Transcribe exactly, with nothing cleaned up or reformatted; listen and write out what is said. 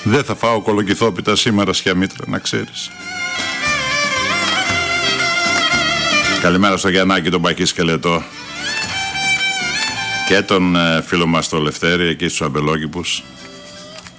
Δεν θα φάω κολοκυθόπιτα σήμερα Σιαμήτρα, να ξέρεις. Καλημέρα στο Γιαννάκη τον Πακί Σκελετό και τον ε, φίλο μας το Λευτέρη εκεί στους Αμπελόκηπους.